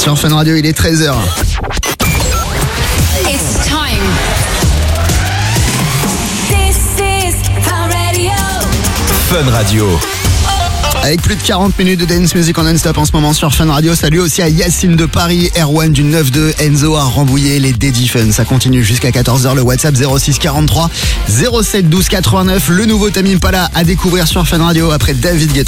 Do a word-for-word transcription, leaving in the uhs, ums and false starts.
sur Fun Radio, il est treize heures. It's time. This is Fun Radio. Fun Radio. Avec plus de quarante minutes de dance music en non-stop en ce moment sur Fun Radio. Salut aussi à Yacine de Paris, Erwan du neuf deux, Enzo à Rambouillet, les Daddy Fun. Ça continue jusqu'à quatorze heures. Le WhatsApp zéro six quarante-trois zéro sept douze quatre-vingt-neuf. Le nouveau Tame Impala à découvrir sur Fun Radio après David Guetta.